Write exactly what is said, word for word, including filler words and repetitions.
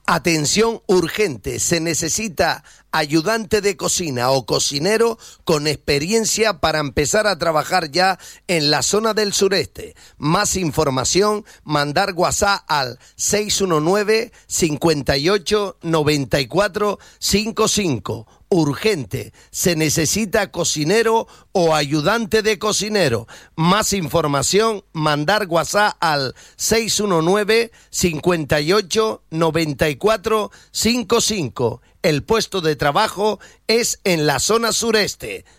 Atención urgente, se necesita ayudante de cocina o cocinero con experiencia para empezar a trabajar ya en la zona del sureste. Más información, mandar WhatsApp al seis uno nueve, cinco ocho, nueve cuatro cinco cinco. Urgente, se necesita cocinero o ayudante de cocinero. Más información, mandar WhatsApp al seis uno nueve, cinco ocho, nueve cuatro cinco cinco. El puesto de trabajo es en la zona sureste.